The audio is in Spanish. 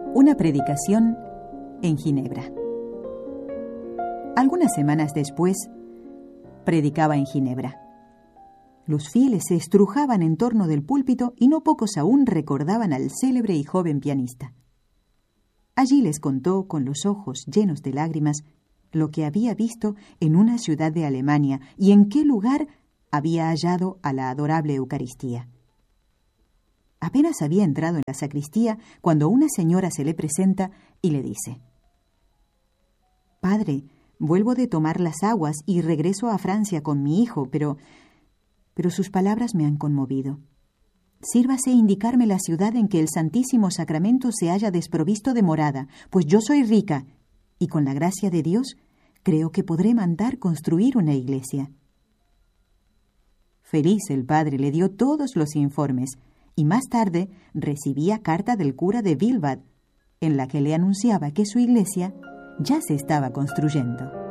Una predicación en Ginebra. Algunas semanas después, predicaba en Ginebra. Los fieles se estrujaban en torno del púlpito y no pocos aún recordaban al célebre y joven pianista. Allí les contó, con los ojos llenos de lágrimas, lo que había visto en una ciudad de Alemania y en qué lugar había hallado a la adorable Eucaristía. Apenas había entrado en la sacristía cuando una señora se le presenta y le dice: «Padre, vuelvo de tomar las aguas y regreso a Francia con mi hijo, pero sus palabras me han conmovido. Sírvase indicarme la ciudad en que el Santísimo Sacramento se haya desprovisto de morada, pues yo soy rica y con la gracia de Dios creo que podré mandar construir una iglesia». Feliz el padre le dio todos los informes y más tarde recibía carta del cura de Wilbad, en la que le anunciaba que su iglesia ya se estaba construyendo.